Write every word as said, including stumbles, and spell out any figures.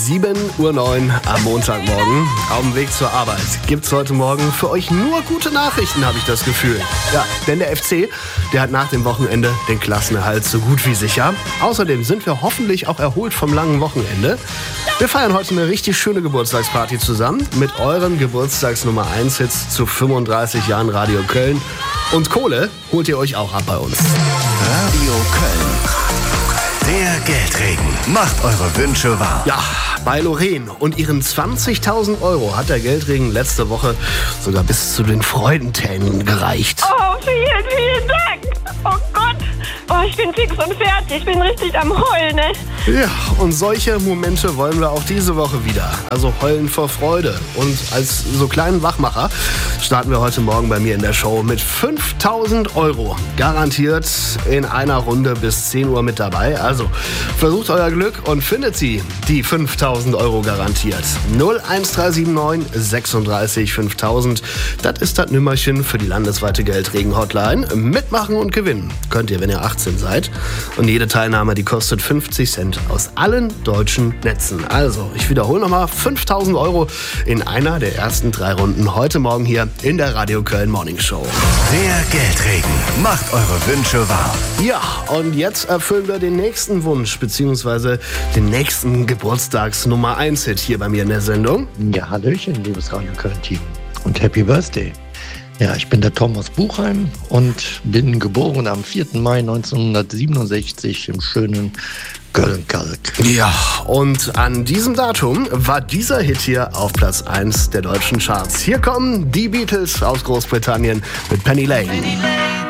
sieben Uhr neun am Montagmorgen. Auf dem Weg zur Arbeit gibt's heute Morgen für euch nur gute Nachrichten, habe ich das Gefühl. Ja, denn der F C, der hat nach dem Wochenende den Klassenerhalt so gut wie sicher. Außerdem sind wir hoffentlich auch erholt vom langen Wochenende. Wir feiern heute eine richtig schöne Geburtstagsparty zusammen mit euren Geburtstagsnummer eins Hits zu fünfunddreißig Jahren Radio Köln. Und Kohle holt ihr euch auch ab bei uns. Radio Köln. Der Geldregen macht eure Wünsche wahr. Ja, bei Lorraine und ihren zwanzigtausend Euro hat der Geldregen letzte Woche sogar bis zu den Freudentränen gereicht. Oh, vielen, vielen Dank. Oh Gott. Oh, ich bin fix und fertig. Ich bin richtig am Heulen, ne? Ja, und solche Momente wollen wir auch diese Woche wieder. Also heulen vor Freude. Und als so kleinen Wachmacher starten wir heute Morgen bei mir in der Show mit fünftausend Euro. Garantiert in einer Runde bis zehn Uhr mit dabei. Also versucht euer Glück und findet sie, die fünftausend Euro garantiert. null eins drei sieben neun sechsunddreißig fünftausend. Das ist das Nummerchen für die landesweite Geldregen-Hotline. Mitmachen und gewinnen könnt ihr, wenn ihr achtzehn seid. Und jede Teilnahme, die kostet fünfzig Cent aus allen deutschen Netzen. Also, ich wiederhole nochmal, fünftausend Euro in einer der ersten drei Runden heute Morgen hier in der Radio Köln Morning Show. Der Geldregen macht eure Wünsche wahr. Ja, und jetzt erfüllen wir den nächsten Wunsch, beziehungsweise den nächsten Geburtstags-Nummer eins Hit hier bei mir in der Sendung. Ja, Hallöchen, liebes Radio Köln-Team und Happy Birthday. Ja, ich bin der Tom aus Buchheim und bin geboren am vierten Mai neunzehnhundertsiebenundsechzig im schönen Köln-Kalk. Ja, und an diesem Datum war dieser Hit hier auf Platz eins der deutschen Charts. Hier kommen die Beatles aus Großbritannien mit Penny Lane. Penny Lane.